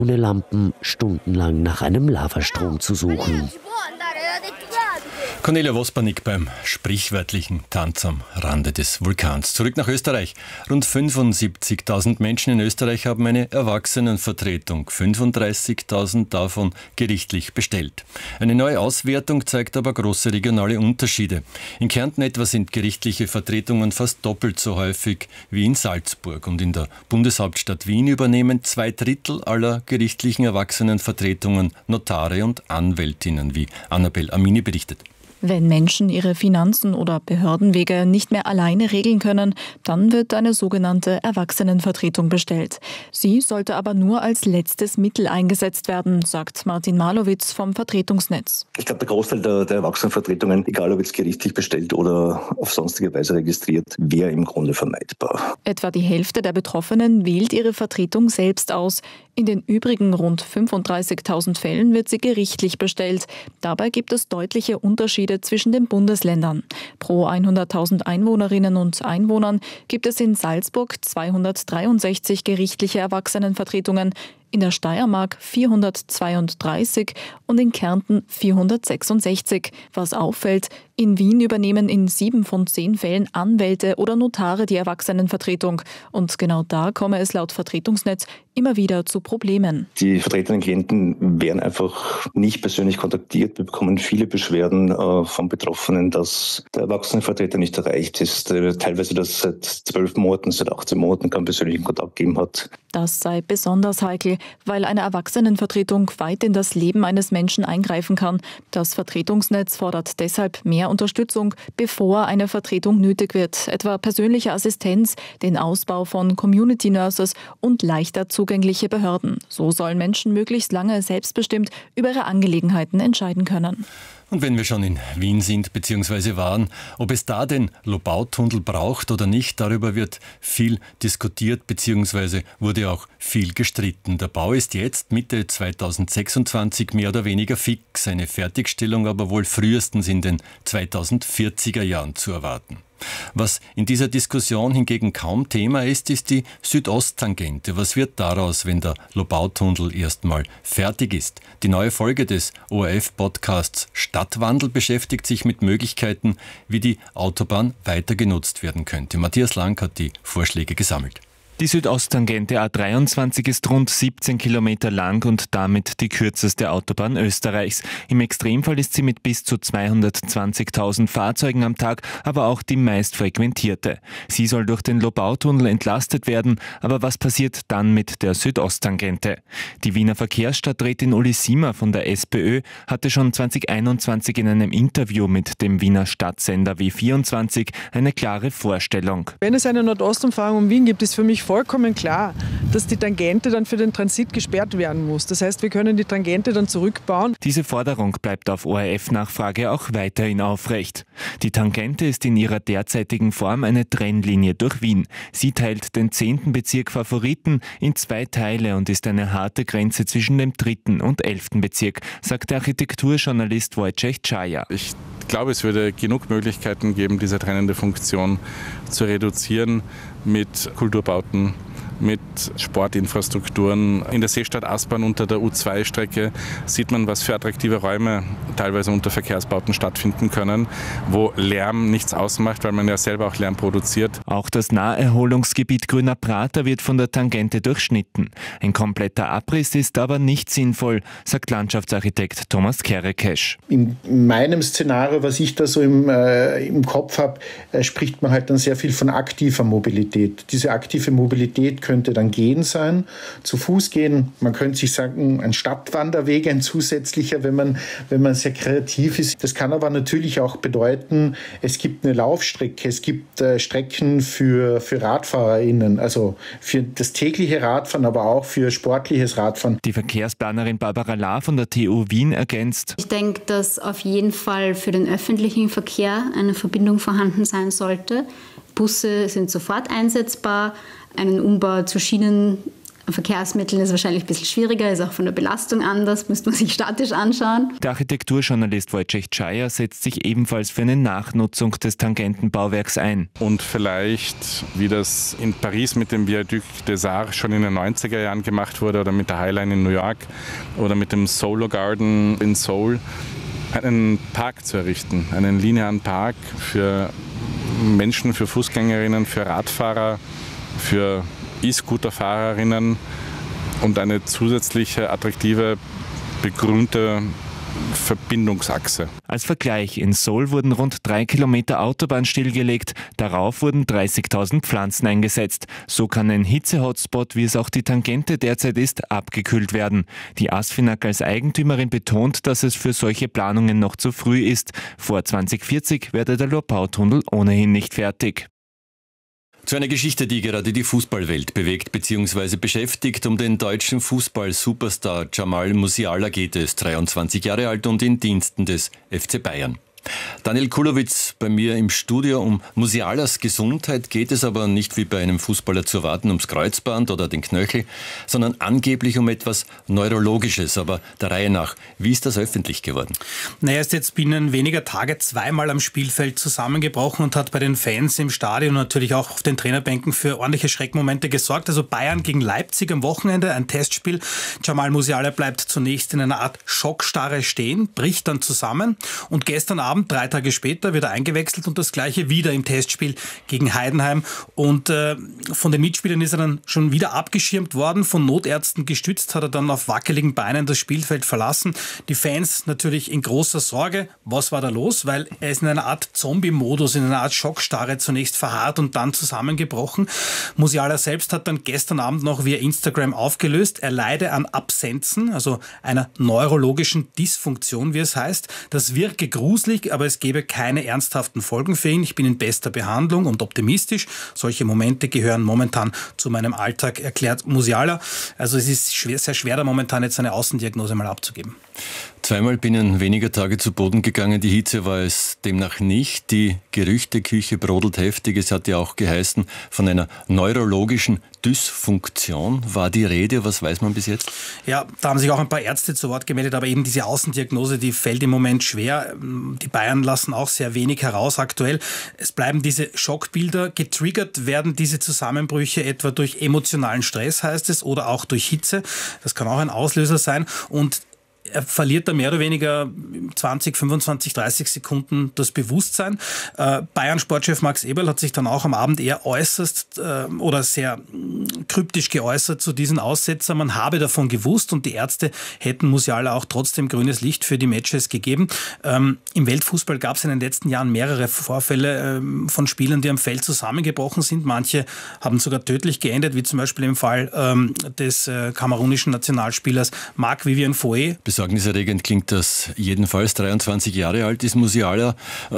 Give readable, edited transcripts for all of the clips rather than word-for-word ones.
ohne Lampen stundenlang nach einem Lavastrom zu suchen. Cornelia Wospanik beim sprichwörtlichen Tanz am Rande des Vulkans. Zurück nach Österreich. Rund 75.000 Menschen in Österreich haben eine Erwachsenenvertretung. 35.000 davon gerichtlich bestellt. Eine neue Auswertung zeigt aber große regionale Unterschiede. In Kärnten etwa sind gerichtliche Vertretungen fast doppelt so häufig wie in Salzburg. Und in der Bundeshauptstadt Wien übernehmen 2/3 aller gerichtlichen Erwachsenenvertretungen Notare und Anwältinnen, wie Annabel Amini berichtet. Wenn Menschen ihre Finanzen oder Behördenwege nicht mehr alleine regeln können, dann wird eine sogenannte Erwachsenenvertretung bestellt. Sie sollte aber nur als letztes Mittel eingesetzt werden, sagt Martin Malowitz vom Vertretungsnetz. Ich glaube, der Großteil der Erwachsenenvertretungen, egal ob jetzt gerichtlich bestellt oder auf sonstige Weise registriert, wäre im Grunde vermeidbar. Etwa die Hälfte der Betroffenen wählt ihre Vertretung selbst aus. In den übrigen rund 35.000 Fällen wird sie gerichtlich bestellt. Dabei gibt es deutliche Unterschiede zwischen den Bundesländern. Pro 100.000 Einwohnerinnen und Einwohnern gibt es in Salzburg 263 gerichtliche Erwachsenenvertretungen, in der Steiermark 432 und in Kärnten 466. Was auffällt, in Wien übernehmen in 7 von 10 Fällen Anwälte oder Notare die Erwachsenenvertretung. Und genau da komme es laut Vertretungsnetz immer wieder zu Problemen. Die vertretenen Klienten werden einfach nicht persönlich kontaktiert. Wir bekommen viele Beschwerden von Betroffenen, dass der Erwachsenenvertreter nicht erreicht ist. Teilweise das seit 12 Monaten, seit 18 Monaten keinen persönlichen Kontakt gegeben hat. Das sei besonders heikel, weil eine Erwachsenenvertretung weit in das Leben eines Menschen eingreifen kann. Das Vertretungsnetz fordert deshalb mehr Unterstützung, bevor eine Vertretung nötig wird, etwa persönliche Assistenz, den Ausbau von Community Nurses und leichter zugängliche Behörden. So sollen Menschen möglichst lange selbstbestimmt über ihre Angelegenheiten entscheiden können. Und wenn wir schon in Wien sind bzw. waren, ob es da den Lobautunnel braucht oder nicht, darüber wird viel diskutiert bzw. wurde auch viel gestritten. Der Bau ist jetzt Mitte 2026 mehr oder weniger fix, eine Fertigstellung aber wohl frühestens in den 2040er Jahren zu erwarten. Was in dieser Diskussion hingegen kaum Thema ist, ist die Südosttangente. Was wird daraus, wenn der Lobautunnel erstmal fertig ist? Die neue Folge des ORF-Podcasts Stadtwandel beschäftigt sich mit Möglichkeiten, wie die Autobahn weiter genutzt werden könnte. Matthias Lang hat die Vorschläge gesammelt. Die Südosttangente A23 ist rund 17 Kilometer lang und damit die kürzeste Autobahn Österreichs. Im Extremfall ist sie mit bis zu 220.000 Fahrzeugen am Tag aber auch die meist frequentierte. Sie soll durch den Lobautunnel entlastet werden, aber was passiert dann mit der Südosttangente? Die Wiener Verkehrsstadträtin Uli Siemer von der SPÖ hatte schon 2021 in einem Interview mit dem Wiener Stadtsender W24 eine klare Vorstellung. Wenn es eine Nordostumfahrung um Wien gibt, ist für mich vollkommen klar, dass die Tangente dann für den Transit gesperrt werden muss. Das heißt, wir können die Tangente dann zurückbauen. Diese Forderung bleibt auf ORF-Nachfrage auch weiterhin aufrecht. Die Tangente ist in ihrer derzeitigen Form eine Trennlinie durch Wien. Sie teilt den 10. Bezirk Favoriten in 2 Teile und ist eine harte Grenze zwischen dem 3. und 11. Bezirk, sagt der Architekturjournalist Wojciech Czaja. Ich glaube, es würde genug Möglichkeiten geben, diese trennende Funktion zu reduzieren mit Kulturbauten, mit Sportinfrastrukturen. In der Seestadt Aspern unter der U2-Strecke sieht man, was für attraktive Räume teilweise unter Verkehrsbauten stattfinden können, wo Lärm nichts ausmacht, weil man ja selber auch Lärm produziert. Auch das Naherholungsgebiet Grüner Prater wird von der Tangente durchschnitten. Ein kompletter Abriss ist aber nicht sinnvoll, sagt Landschaftsarchitekt Thomas Kerekesch. In meinem Szenario, was ich da so im Kopf habe, spricht man halt dann sehr viel von aktiver Mobilität. Diese aktive Mobilität könnte dann gehen sein, zu Fuß gehen. Man könnte sich sagen, ein Stadtwanderweg, ein zusätzlicher, wenn man sehr kreativ ist. Das kann aber natürlich auch bedeuten, es gibt eine Laufstrecke, es gibt Strecken für RadfahrerInnen, also für das tägliche Radfahren, aber auch für sportliches Radfahren. Die Verkehrsplanerin Barbara Lahr von der TU Wien ergänzt: Ich denke, dass auf jeden Fall für den öffentlichen Verkehr eine Verbindung vorhanden sein sollte. Busse sind sofort einsetzbar. Einen Umbau zu Schienen Verkehrsmitteln ist wahrscheinlich ein bisschen schwieriger, ist auch von der Belastung anders, müsste man sich statisch anschauen. Der Architekturjournalist Wojciech Czaja setzt sich ebenfalls für eine Nachnutzung des Tangentenbauwerks ein. Und vielleicht, wie das in Paris mit dem Viaduc des Arts schon in den 90er Jahren gemacht wurde oder mit der Highline in New York oder mit dem Solo Garden in Seoul, einen Park zu errichten, einen linearen Park für Menschen, für Fußgängerinnen, für Radfahrer, für E-Scooter-Fahrerinnen und eine zusätzliche, attraktive, begrünte Verbindungsachse. Als Vergleich, in Seoul wurden rund 3 Kilometer Autobahn stillgelegt, darauf wurden 30.000 Pflanzen eingesetzt. So kann ein Hitze-Hotspot, wie es auch die Tangente derzeit ist, abgekühlt werden. Die ASFINAG als Eigentümerin betont, dass es für solche Planungen noch zu früh ist. Vor 2040 werde der Lobau-Tunnel ohnehin nicht fertig. Zu einer Geschichte, die gerade die Fußballwelt bewegt bzw. beschäftigt. Um den deutschen Fußball-Superstar Jamal Musiala geht es, 23 Jahre alt und in Diensten des FC Bayern. Daniel Kulowitz bei mir im Studio. Um Musialas Gesundheit geht es aber nicht wie bei einem Fußballer zu erwarten ums Kreuzband oder den Knöchel, sondern angeblich um etwas Neurologisches. Aber der Reihe nach, wie ist das öffentlich geworden? Er ist jetzt binnen weniger Tage zweimal am Spielfeld zusammengebrochen und hat bei den Fans im Stadion und natürlich auch auf den Trainerbänken für ordentliche Schreckmomente gesorgt. Also Bayern gegen Leipzig am Wochenende, ein Testspiel. Jamal Musiala bleibt zunächst in einer Art Schockstarre stehen, bricht dann zusammen und gestern Abend, 3 Tage später, wird er eingewechselt und das Gleiche wieder im Testspiel gegen Heidenheim. Und von den Mitspielern ist er dann schon wieder abgeschirmt worden, von Notärzten gestützt, hat er dann auf wackeligen Beinen das Spielfeld verlassen. Die Fans natürlich in großer Sorge. Was war da los? Weil er ist in einer Art Zombie-Modus, in einer Art Schockstarre zunächst verharrt und dann zusammengebrochen. Musiala selbst hat dann gestern Abend noch via Instagram aufgelöst, er leide an Absenzen, also einer neurologischen Dysfunktion, wie es heißt. Das wirke gruselig, aber es gebe keine ernsthaften Folgen für ihn. Ich bin in bester Behandlung und optimistisch. Solche Momente gehören momentan zu meinem Alltag, erklärt Musiala. Also es ist sehr schwer, da momentan jetzt eine Außendiagnose mal abzugeben. Zweimal binnen weniger Tage zu Boden gegangen. Die Hitze war es demnach nicht. Die Gerüchteküche brodelt heftig. Es hat ja auch geheißen, von einer neurologischen Dysfunktion war die Rede. Was weiß man bis jetzt? Ja, da haben sich auch ein paar Ärzte zu Wort gemeldet, aber eben diese Außendiagnose, die fällt im Moment schwer. Die Bayern lassen auch sehr wenig heraus aktuell. Es bleiben diese Schockbilder. Getriggert werden diese Zusammenbrüche etwa durch emotionalen Stress, heißt es, oder auch durch Hitze. Das kann auch ein Auslöser sein. Und er verliert da mehr oder weniger 20, 25, 30 Sekunden das Bewusstsein. Bayern-Sportchef Max Eberl hat sich dann auch am Abend eher äußerst oder sehr kryptisch geäußert zu diesen Aussetzern. Man habe davon gewusst und die Ärzte hätten Musiala auch trotzdem grünes Licht für die Matches gegeben. Im Weltfußball gab es in den letzten Jahren mehrere Vorfälle von Spielern, die am Feld zusammengebrochen sind. Manche haben sogar tödlich geendet, wie zum Beispiel im Fall des kamerunischen Nationalspielers Marc-Vivien Foé. Besorgniserregend klingt das jedenfalls. 23 Jahre alt ist Musiala.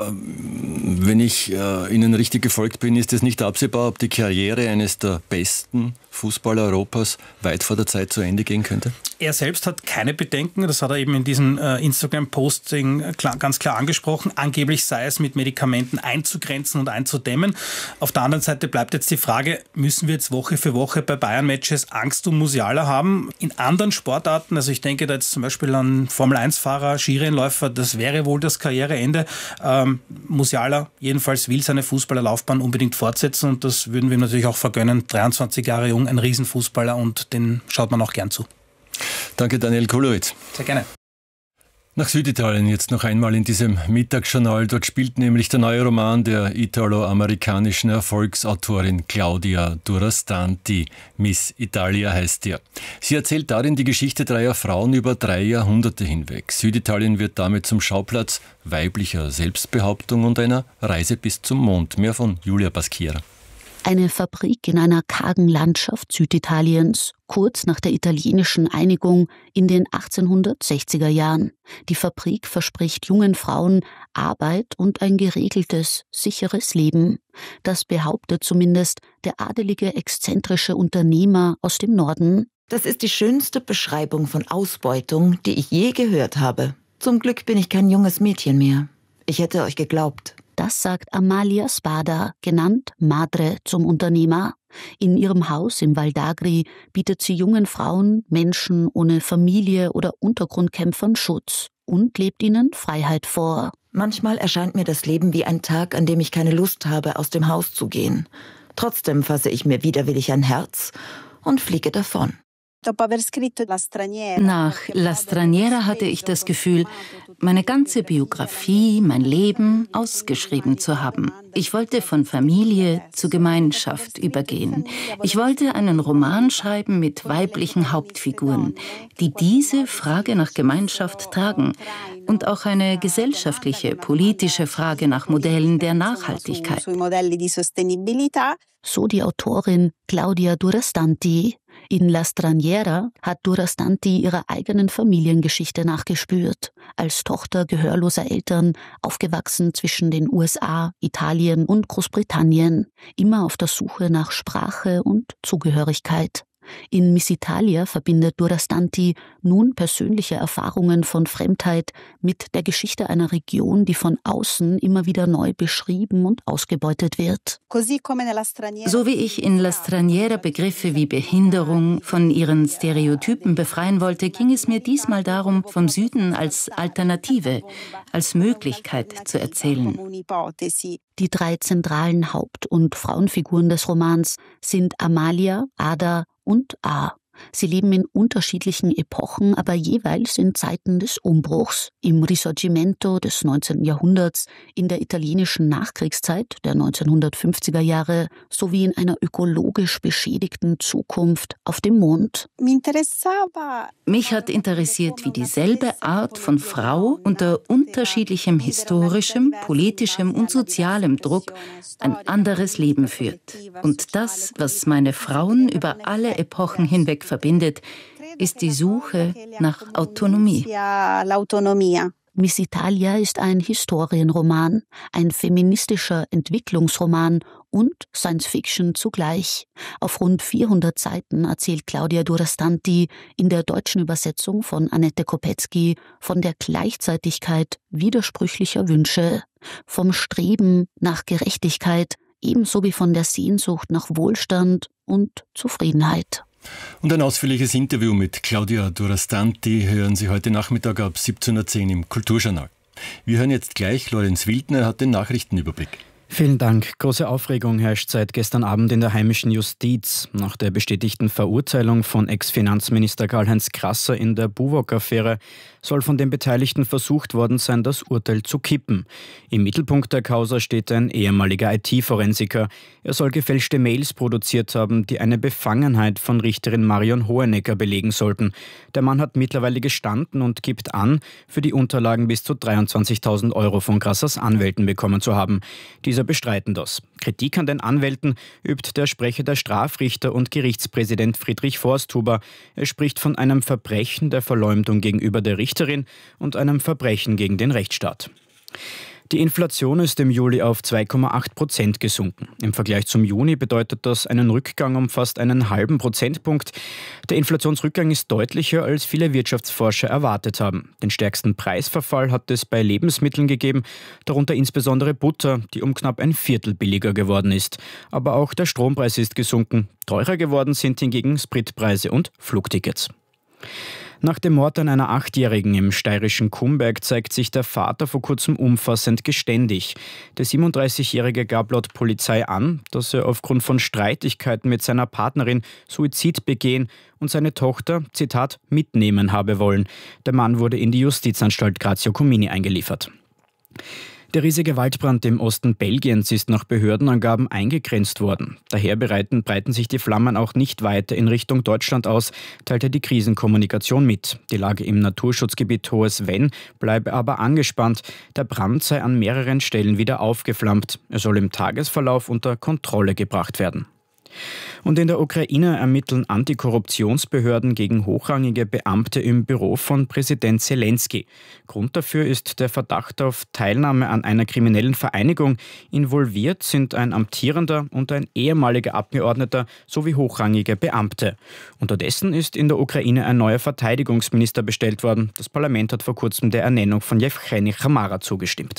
Wenn ich Ihnen richtig gefolgt bin, ist es nicht absehbar, ob die Karriere eines der besten Fußballer Europas weit vor der Zeit zu Ende gehen könnte? Er selbst hat keine Bedenken, das hat er eben in diesem Instagram-Posting ganz klar angesprochen. Angeblich sei es mit Medikamenten einzugrenzen und einzudämmen. Auf der anderen Seite bleibt jetzt die Frage, müssen wir jetzt Woche für Woche bei Bayern-Matches Angst um Musiala haben? In anderen Sportarten, also ich denke da jetzt zum Beispiel an Formel-1-Fahrer, Skirennläufer, das wäre wohl das Karriereende. Musiala jedenfalls will seine Fußballerlaufbahn unbedingt fortsetzen und das würden wir ihm natürlich auch vergönnen. 23 Jahre jung, ein Riesenfußballer und den schaut man auch gern zu. Danke, Daniel Kulowitz. Sehr gerne. Nach Süditalien jetzt noch einmal in diesem Mittagsjournal. Dort spielt nämlich der neue Roman der italo-amerikanischen Erfolgsautorin Claudia Durastanti. Miss Italia heißt er. Sie erzählt darin die Geschichte 3 Frauen über 3 Jahrhunderte hinweg. Süditalien wird damit zum Schauplatz weiblicher Selbstbehauptung und einer Reise bis zum Mond. Mehr von Julia Baschira. Eine Fabrik in einer kargen Landschaft Süditaliens, kurz nach der italienischen Einigung in den 1860er Jahren. Die Fabrik verspricht jungen Frauen Arbeit und ein geregeltes, sicheres Leben. Das behauptet zumindest der adelige, exzentrische Unternehmer aus dem Norden. Das ist die schönste Beschreibung von Ausbeutung, die ich je gehört habe. Zum Glück bin ich kein junges Mädchen mehr. Ich hätte euch geglaubt. Das sagt Amalia Spada, genannt Madre zum Unternehmer. In ihrem Haus im Val d'Agri bietet sie jungen Frauen, Menschen ohne Familie oder Untergrundkämpfern Schutz und lebt ihnen Freiheit vor. Manchmal erscheint mir das Leben wie ein Tag, an dem ich keine Lust habe, aus dem Haus zu gehen. Trotzdem fasse ich mir widerwillig ein Herz und fliege davon. Nach La Straniera hatte ich das Gefühl, meine ganze Biografie, mein Leben ausgeschrieben zu haben. Ich wollte von Familie zu Gemeinschaft übergehen. Ich wollte einen Roman schreiben mit weiblichen Hauptfiguren, die diese Frage nach Gemeinschaft tragen und auch eine gesellschaftliche, politische Frage nach Modellen der Nachhaltigkeit. So die Autorin Claudia Durastanti. In La Straniera hat Durastanti ihrer eigenen Familiengeschichte nachgespürt. Als Tochter gehörloser Eltern, aufgewachsen zwischen den USA, Italien und Großbritannien, immer auf der Suche nach Sprache und Zugehörigkeit. In Miss Italia verbindet Durastanti nun persönliche Erfahrungen von Fremdheit mit der Geschichte einer Region, die von außen immer wieder neu beschrieben und ausgebeutet wird. So wie ich in La Straniera Begriffe wie Behinderung von ihren Stereotypen befreien wollte, ging es mir diesmal darum, vom Süden als Alternative, als Möglichkeit zu erzählen. Die 3 zentralen Haupt- und Frauenfiguren des Romans sind Amalia, Ada und A. Sie leben in unterschiedlichen Epochen, aber jeweils in Zeiten des Umbruchs. Im Risorgimento des 19. Jahrhunderts, in der italienischen Nachkriegszeit der 1950er Jahre sowie in einer ökologisch beschädigten Zukunft auf dem Mond. Mich hat interessiert, wie dieselbe Art von Frau unter unterschiedlichem historischem, politischem und sozialem Druck ein anderes Leben führt. Und das, was meine Frauen über alle Epochen hinweg verbindet, ist die Suche nach Autonomie. Miss Italia ist ein Historienroman, ein feministischer Entwicklungsroman und Science-Fiction zugleich. Auf rund 400 Seiten erzählt Claudia Durastanti in der deutschen Übersetzung von Annette Kopetzky von der Gleichzeitigkeit widersprüchlicher Wünsche, vom Streben nach Gerechtigkeit, ebenso wie von der Sehnsucht nach Wohlstand und Zufriedenheit. Und ein ausführliches Interview mit Claudia Durastanti hören Sie heute Nachmittag ab 17.10 Uhr im Kulturjournal. Wir hören jetzt gleich Lorenz Wildner, hat den Nachrichtenüberblick. Vielen Dank. Große Aufregung herrscht seit gestern Abend in der heimischen Justiz. Nach der bestätigten Verurteilung von Ex-Finanzminister Karl-Heinz Krasser in der Buwok-Affäre soll von den Beteiligten versucht worden sein, das Urteil zu kippen. Im Mittelpunkt der Causa steht ein ehemaliger IT-Forensiker. Er soll gefälschte Mails produziert haben, die eine Befangenheit von Richterin Marion Hohenecker belegen sollten. Der Mann hat mittlerweile gestanden und gibt an, für die Unterlagen bis zu 23.000 Euro von Krassers Anwälten bekommen zu haben. Diese bestreiten das. Kritik an den Anwälten übt der Sprecher der Strafrichter und Gerichtspräsident Friedrich Forsthuber. Er spricht von einem Verbrechen der Verleumdung gegenüber der Richterin und einem Verbrechen gegen den Rechtsstaat. Die Inflation ist im Juli auf 2,8% gesunken. Im Vergleich zum Juni bedeutet das einen Rückgang um fast einen halben Prozentpunkt. Der Inflationsrückgang ist deutlicher, als viele Wirtschaftsforscher erwartet haben. Den stärksten Preisverfall hat es bei Lebensmitteln gegeben, darunter insbesondere Butter, die um knapp ein Viertel billiger geworden ist. Aber auch der Strompreis ist gesunken. Teurer geworden sind hingegen Spritpreise und Flugtickets. Nach dem Mord an einer 8-Jährigen im steirischen Kumberg zeigt sich der Vater vor kurzem umfassend geständig. Der 37-Jährige gab laut Polizei an, dass er aufgrund von Streitigkeiten mit seiner Partnerin Suizid begehen und seine Tochter, Zitat, mitnehmen habe wollen. Der Mann wurde in die Justizanstalt Grazio Comini eingeliefert. Der riesige Waldbrand im Osten Belgiens ist nach Behördenangaben eingegrenzt worden. Daher breiten sich die Flammen auch nicht weiter in Richtung Deutschland aus, teilte die Krisenkommunikation mit. Die Lage im Naturschutzgebiet Hohes Venn bleibe aber angespannt. Der Brand sei an mehreren Stellen wieder aufgeflammt. Er soll im Tagesverlauf unter Kontrolle gebracht werden. Und in der Ukraine ermitteln Antikorruptionsbehörden gegen hochrangige Beamte im Büro von Präsident Zelensky. Grund dafür ist der Verdacht auf Teilnahme an einer kriminellen Vereinigung. Involviert sind ein amtierender und ein ehemaliger Abgeordneter sowie hochrangige Beamte. Unterdessen ist in der Ukraine ein neuer Verteidigungsminister bestellt worden. Das Parlament hat vor kurzem der Ernennung von Jewgeni Chamara zugestimmt.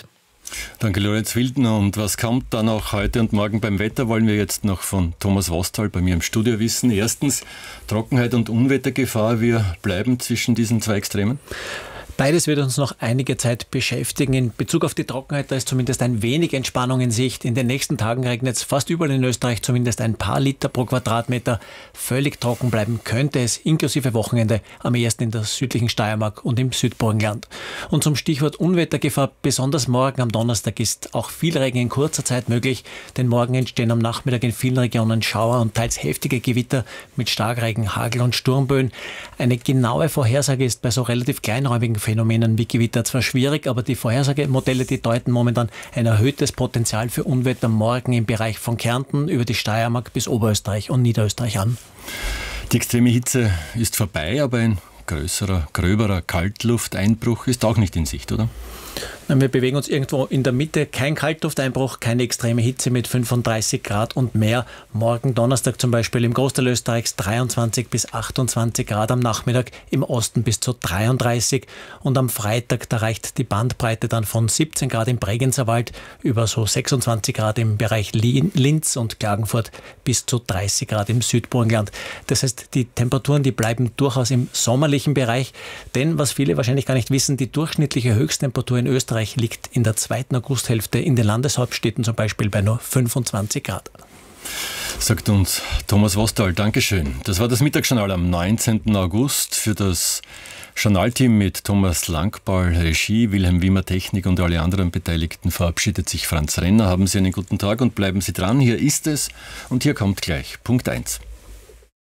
Danke, Lorenz Wildner. Und was kommt dann auch heute und morgen beim Wetter, wollen wir jetzt noch von Thomas Wostal bei mir im Studio wissen. Erstens, Trockenheit und Unwettergefahr. Wir bleiben zwischen diesen zwei Extremen? Beides wird uns noch einige Zeit beschäftigen. In Bezug auf die Trockenheit, da ist zumindest ein wenig Entspannung in Sicht. In den nächsten Tagen regnet es fast überall in Österreich zumindest ein paar Liter pro Quadratmeter. Völlig trocken bleiben könnte es, inklusive Wochenende, am ehesten in der südlichen Steiermark und im Südburgenland. Und zum Stichwort Unwettergefahr, besonders morgen am Donnerstag ist auch viel Regen in kurzer Zeit möglich, denn morgen entstehen am Nachmittag in vielen Regionen Schauer und teils heftige Gewitter mit Starkregen, Hagel und Sturmböen. Eine genaue Vorhersage ist bei so relativ kleinräumigen Phänomenen wie Gewitter zwar schwierig, aber die Vorhersagemodelle, die deuten momentan ein erhöhtes Potenzial für Unwetter morgen im Bereich von Kärnten über die Steiermark bis Oberösterreich und Niederösterreich an. Die extreme Hitze ist vorbei, aber ein gröberer Kaltlufteinbruch ist auch nicht in Sicht, oder? Wir bewegen uns irgendwo in der Mitte. Kein Kaltlufteinbruch, keine extreme Hitze mit 35 Grad und mehr. Morgen Donnerstag zum Beispiel im Großteil Österreichs 23 bis 28 Grad am Nachmittag, im Osten bis zu 33. Und am Freitag, da reicht die Bandbreite dann von 17 Grad im Bregenzerwald über so 26 Grad im Bereich Linz und Klagenfurt bis zu 30 Grad im Südburgenland. Das heißt, die Temperaturen, die bleiben durchaus im sommerlichen Bereich. Denn, was viele wahrscheinlich gar nicht wissen, die durchschnittliche Höchsttemperatur in Österreich liegt in der 2. Augusthälfte in den Landeshauptstädten zum Beispiel bei nur 25 Grad. Sagt uns Thomas Wostal, Dankeschön. Das war das Mittagsjournal am 19. August. Für das Journalteam mit Thomas Langball, Regie, Wilhelm Wimmer, Technik und alle anderen Beteiligten verabschiedet sich Franz Renner. Haben Sie einen guten Tag und bleiben Sie dran. Hier ist es und hier kommt gleich Punkt 1.